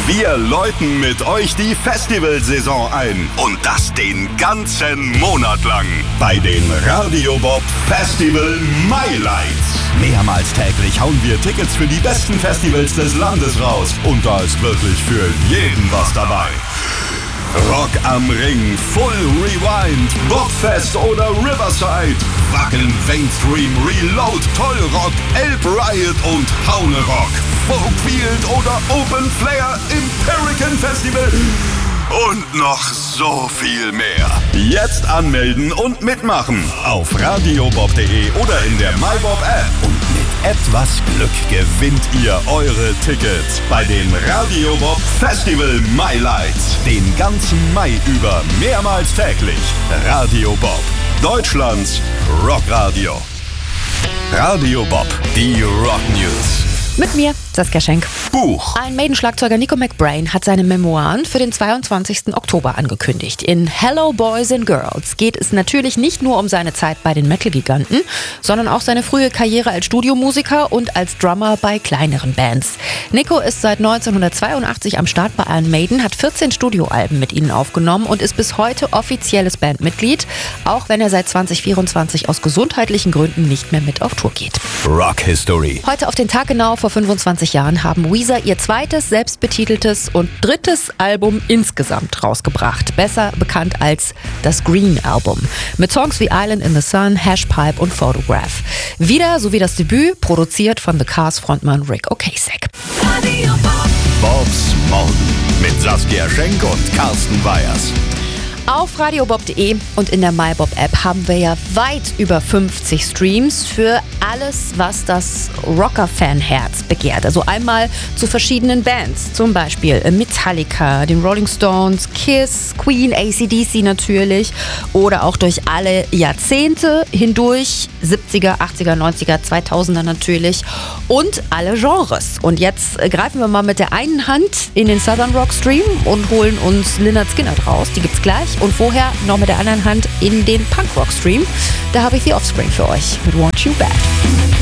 Wir läuten mit euch die Festivalsaison ein. Und das den ganzen Monat lang. Bei den Radio Bob Festival Highlights. Mehrmals täglich hauen wir Tickets für die besten Festivals des Landes raus. Und da ist wirklich für jeden was dabei. Rock am Ring, Full Rewind, Bobfest oder Riverside, Wacken, Mainstream, Reload, Tollrock, Elb Riot und Haune Rock, Folkfield oder Open Flair im Pelican Festival und noch so viel mehr. Jetzt anmelden und mitmachen auf radiobob.de oder in der MyBob App. Und mit etwas Glück gewinnt ihr eure Tickets bei den Radio Bob Festival Highlights. Den ganzen Mai über mehrmals täglich. Radio Bob, Deutschlands Rockradio. Radio Bob, die Rock News. Mit mir, Saskia Schenk. Buch. Ein Maiden-Schlagzeuger Nico McBrain hat seine Memoiren für den 22. Oktober angekündigt. In Hello Boys and Girls geht es natürlich nicht nur um seine Zeit bei den Metal-Giganten, sondern auch seine frühe Karriere als Studiomusiker und als Drummer bei kleineren Bands. Nico ist seit 1982 am Start bei Iron Maiden, hat 14 Studioalben mit ihnen aufgenommen und ist bis heute offizielles Bandmitglied, auch wenn er seit 2024 aus gesundheitlichen Gründen nicht mehr mit auf Tour geht. Rock History. Heute auf den Tag genau vor 25 Jahren haben Weezer ihr zweites, selbstbetiteltes und drittes Album insgesamt rausgebracht. Besser bekannt als das Green Album. Mit Songs wie Island in the Sun, Hashpipe und Photograph. Wieder, sowie das Debüt, produziert von The Cars Frontmann Rick Ocasek. Bobs Morgen mit Saskia Schenk und Carsten Weyers. Auf radiobob.de und in der MyBob-App haben wir ja weit über 50 Streams für alles, was das Rocker-Fan-Herz begehrt. Also einmal zu verschiedenen Bands, zum Beispiel Metallica, den Rolling Stones, Kiss, Queen, AC/DC natürlich oder auch durch alle Jahrzehnte hindurch, 70er, 80er, 90er, 2000er natürlich und alle Genres. Und jetzt greifen wir mal mit der einen Hand in den Southern Rock Stream und holen uns Lynyrd Skynyrd raus, die gibt's gleich. Und vorher noch mit der anderen Hand in den Punkrock-Stream. Da habe ich The Offspring für euch mit Want You Bad.